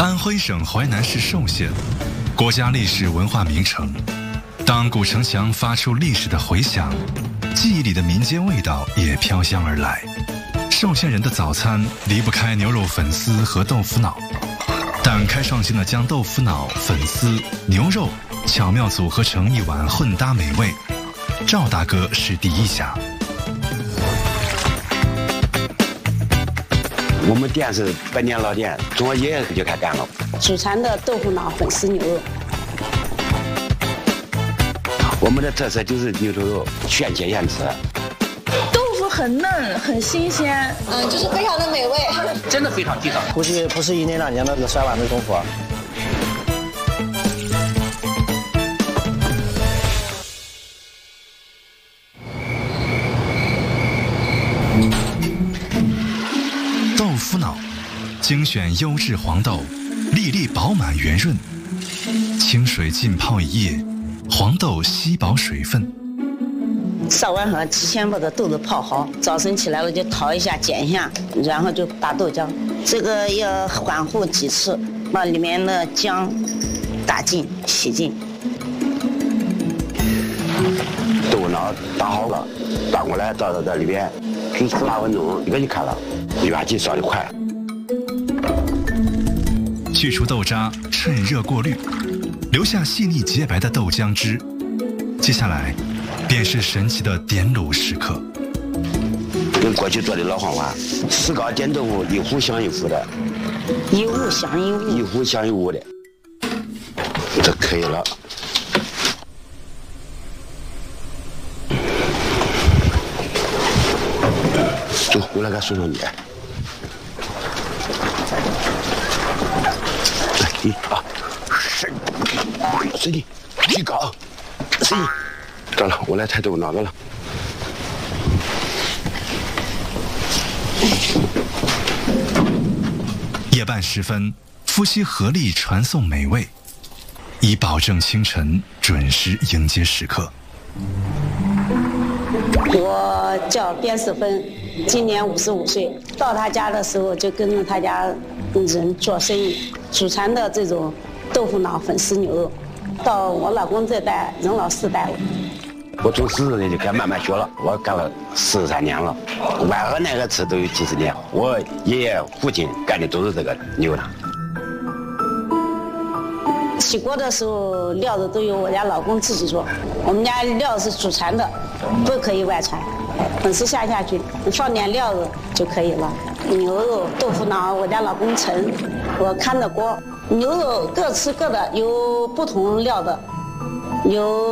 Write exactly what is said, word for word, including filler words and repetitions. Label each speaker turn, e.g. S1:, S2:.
S1: 安徽省淮南市寿县，国家历史文化名城。当古城墙发出历史的回响，记忆里的民间味道也飘香而来。寿县人的早餐离不开牛肉粉丝和豆腐脑，但开创性的将豆腐脑、粉丝、牛肉巧妙组合成一碗混搭美味。赵大哥是第一侠。
S2: 我们店是百年老店，从我爷爷就开干了。
S3: 祖传的豆腐脑、粉丝牛肉。
S2: 我们的特色就是牛头肉，现切现吃。
S4: 豆腐很嫩，很新鲜，
S5: 嗯，就是非常的美味，
S6: 真的非常地道。
S7: 估计不是一年两年的这个摔碗的功夫。
S1: 豆腐脑，精选优质黄豆，粒粒饱满圆润，清水浸泡一夜，黄豆吸饱水分。
S3: 上晚上提前把这豆子泡好，早晨起来了就淘一下、剪一下，然后就打豆浆。这个要缓和几次，把里面的浆打净、洗净。
S2: 豆脑打好了，端过来倒到这里边，煮十八分钟，一个就开了，远近烧得快。
S1: 去除豆渣，趁热过滤，留下细腻洁白的豆浆汁。接下来，便是神奇的点卤时刻。
S2: 跟过去做的老方法，石膏点豆腐，一壶香一壶的，
S3: 一物降一物，
S2: 一壶香一壶的，这可以了。走，我来给送上去。来，你啊，深，深进，举高，深进。得了，我来抬豆脑子了。
S1: 夜半时分，夫妻合力传送美味，以保证清晨准时迎接时刻。
S3: 我叫边世芬，今年五十五岁。到他家的时候就跟着他家人做生意，祖传的这种豆腐脑、粉丝牛肉。到我老公这代，人老四代了。
S2: 我从十岁就开始慢慢学了，我干了四十三年了，万和那个吃都有几十年。我爷爷、父亲干的都是这个牛的。
S3: 起锅的时候，料子都由我家老公自己做，我们家料是祖传的，不可以外传。粉丝下下去，放点料子就可以了。牛肉、豆腐脑，我家老公盛，我看着锅。牛肉各吃各的，有不同料的，有。